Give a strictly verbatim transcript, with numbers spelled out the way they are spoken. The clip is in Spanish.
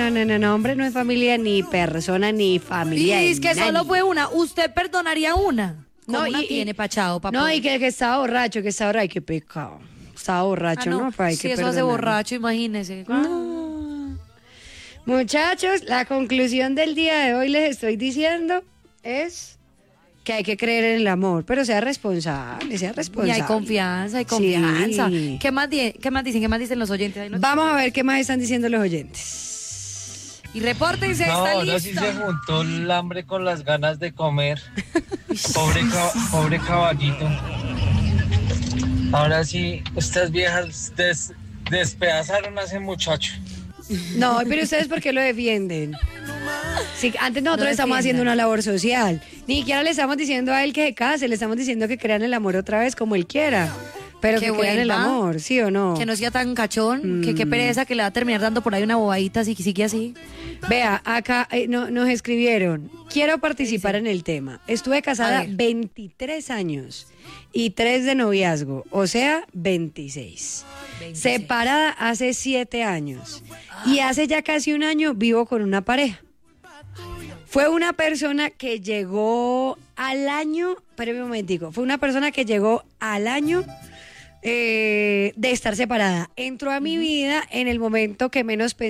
no, no, no, no, hombre, no es familia ni persona ni familia. Y es que nadie. solo fue una. ¿Usted perdonaría una? No, ¿Cómo y- una y- tiene pachado, papá? No, y que, que estaba borracho, que estaba borracho, ay, qué pecado. Estaba borracho, Ah, ¿no? Pues hay si que eso hace perdonar. borracho, imagínese. No. Muchachos, la conclusión del día de hoy les estoy diciendo es que hay que creer en el amor, pero sea responsable, sea Y responsable. hay confianza, hay Sí. confianza. ¿Qué más, di- ¿Qué más dicen? ¿Qué más dicen los oyentes? Ahí los- Vamos a ver qué más están diciendo los oyentes. Y repórtense, No, está ahora sí listo. se juntó el hambre con las ganas de comer. Pobre, ca- pobre caballito. Ahora sí, estas viejas des- despedazaron a ese muchacho. No, pero ustedes ¿por qué lo defienden? Sí, antes nosotros No estamos defiendan. haciendo una labor social. Ni siquiera le estamos diciendo a él que se case, le estamos diciendo que crean el amor otra vez como él quiera. Pero Que que crean el vuelva, amor, ¿sí o no? Que no sea tan cachón, que qué Mm. pereza que le va a terminar dando por ahí una bobadita si sigue así. Vea, acá eh, no, nos escribieron, quiero participar en el tema. Estuve A casada ver. veintitrés años y tres de noviazgo, o sea, veintiséis. veintiséis. Separada hace siete años y hace ya casi un año vivo con una pareja. Fue una persona que llegó al año, espérame un momentico, fue una persona que llegó al año eh, de estar separada. Entró a mi vida en el momento que menos pensé.